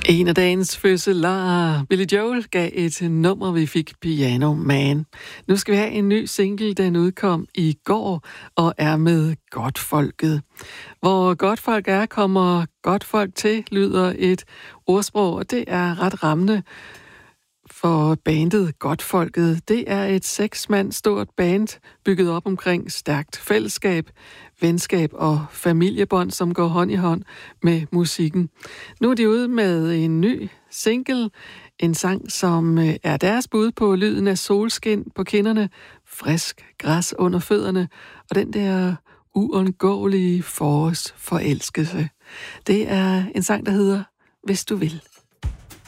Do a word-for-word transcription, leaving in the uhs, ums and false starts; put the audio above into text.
En af dagens fødselarer, Billy Joel, gav et nummer, vi fik, Piano Man. Nu skal vi have en ny single, den udkom i går og er med Godtfolket. Hvor Godtfolk er, kommer Godtfolk til, lyder et ordsprog, og det er ret rammende for bandet Godtfolket. Det er et seksmand stort band, bygget op omkring stærkt fællesskab, venskab og familiebånd, som går hånd i hånd med musikken. Nu er de ude med en ny single, en sang, som er deres bud på lyden af solskin på kinderne, frisk græs under fødderne, og den der uundgåelige forårsforelskelse. Det er en sang, der hedder Hvis du vil.